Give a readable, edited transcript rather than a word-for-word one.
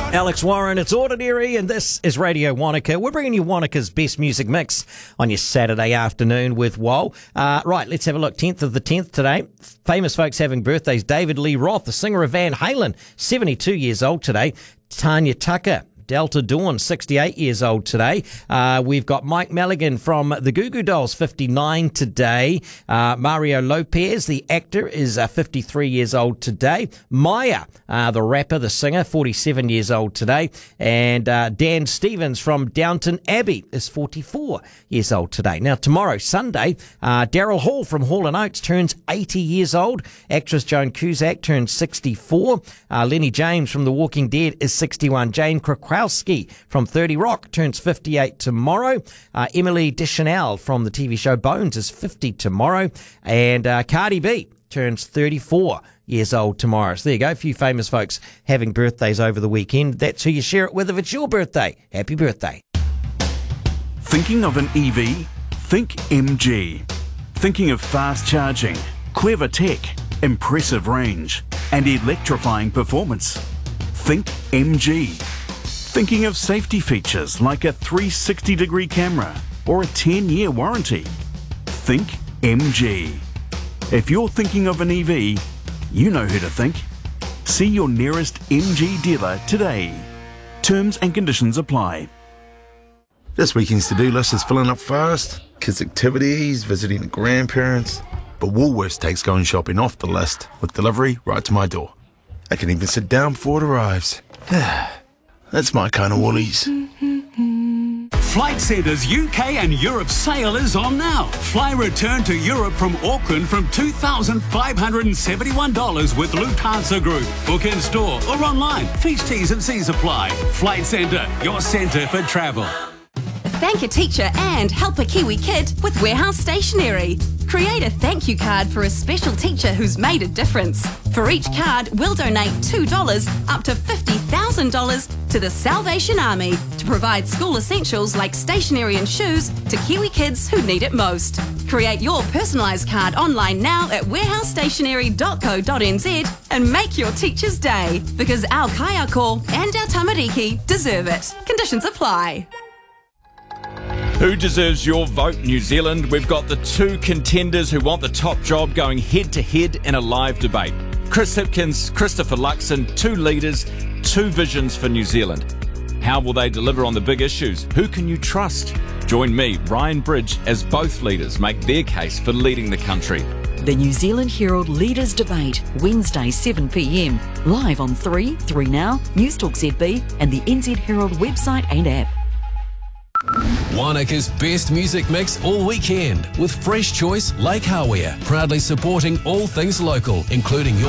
Alex Warren, it's Ordinary, and this is Radio Wanaka. We're bringing you Wanaka's best music mix on your Saturday afternoon with Woe. Right, let's have a look. 10th of the 10th today. Famous folks having birthdays. David Lee Roth, the singer of Van Halen, 72 years old today. Tanya Tucker, Delta Dawn, 68 years old today. We've got Mike Mulligan from the Goo Goo Dolls, 59 today. Mario Lopez, the actor, is 53 years old today. Maya, the rapper, the singer, 47 years old today. And Dan Stevens from Downton Abbey is 44 years old today. Now, tomorrow, Sunday, Daryl Hall from Hall & Oates turns 80 years old. Actress Joan Cusack turns 64. Lenny James from The Walking Dead is 61. Jane Krakowski from 30 Rock turns 58 tomorrow. Emily Deschanel from the TV show Bones is 50 tomorrow. And Cardi B turns 34 years old tomorrow. So there you go, a few famous folks having birthdays over the weekend. That's who you share it with if it's your birthday. Happy birthday. Thinking of an EV? Think MG. Thinking of fast charging, clever tech, impressive range, and electrifying performance? Think MG. Thinking of safety features like a 360-degree camera or a 10-year warranty? Think MG. If you're thinking of an EV, you know who to think. See your nearest MG dealer today. Terms and conditions apply. This weekend's to-do list is filling up fast. Kids' activities, visiting the grandparents. But Woolworths takes going shopping off the list with delivery right to my door. I can even sit down before it arrives. That's my kind of Woolies. Flight Centre's UK and Europe sale is on now. Fly return to Europe from Auckland from $2,571 with Lufthansa Group. Book in store or online. Fees, T's and C's apply. Flight Centre, your centre for travel. Thank a teacher and help a Kiwi kid with Warehouse Stationery. Create a thank you card for a special teacher who's made a difference. For each card, we'll donate $2 up to $50,000 to the Salvation Army to provide school essentials like stationery and shoes to Kiwi kids who need it most. Create your personalised card online now at warehousestationery.co.nz and make your teacher's day, because our kaiako and our tamariki deserve it. Conditions apply. Who deserves your vote, New Zealand? We've got the two contenders who want the top job going head-to-head in a live debate. Chris Hipkins, Christopher Luxon, two leaders, two visions for New Zealand. How will they deliver on the big issues? Who can you trust? Join me, Ryan Bridge, as both leaders make their case for leading the country. The New Zealand Herald Leaders Debate, Wednesday 7 p.m, live on 3 Now, Newstalk ZB and the NZ Herald website and app. Wanaka's best music mix all weekend with Fresh Choice Lake Hawea, proudly supporting all things local, including your